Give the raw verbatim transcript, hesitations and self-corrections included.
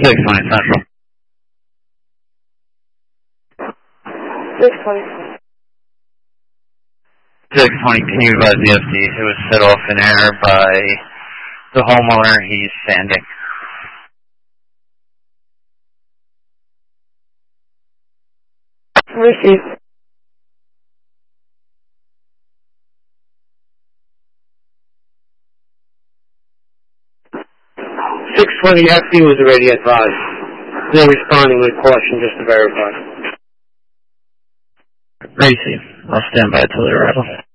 six twenty Central. six twenty. six twenty, can you advise the F D? It was set off in air by the homeowner. He's sanding. Receive. six twenty F D was already advised. They're responding with caution just to verify. Receive. I'll stand by till they're arrival.